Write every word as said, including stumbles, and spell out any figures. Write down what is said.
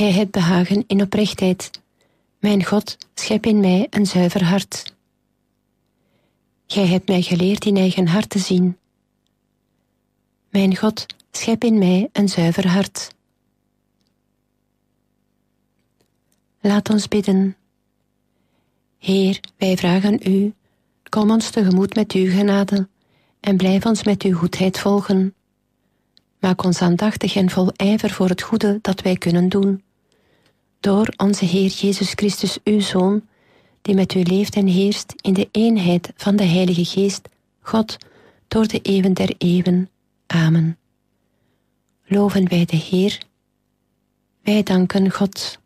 Gij hebt behagen in oprechtheid. Mijn God, schep in mij een zuiver hart. Gij hebt mij geleerd in eigen hart te zien. Mijn God, schep in mij een zuiver hart. Laat ons bidden. Heer, wij vragen u, kom ons tegemoet met uw genade en blijf ons met uw goedheid volgen. Maak ons aandachtig en vol ijver voor het goede dat wij kunnen doen. Door onze Heer Jezus Christus, uw Zoon, die met u leeft en heerst in de eenheid van de Heilige Geest, God, door de eeuwen der eeuwen. Amen. Loven wij de Heer. Wij danken God.